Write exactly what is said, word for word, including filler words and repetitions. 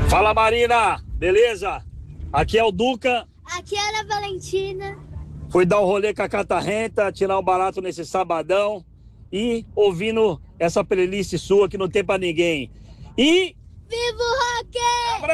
Fala, Marina, beleza? Aqui é o Duca. Aqui é a Ana Valentina. Fui dar um rolê com a Catarrenta, tirar um barato nesse sabadão e ouvindo essa playlist sua que não tem pra ninguém. E Viva o rock!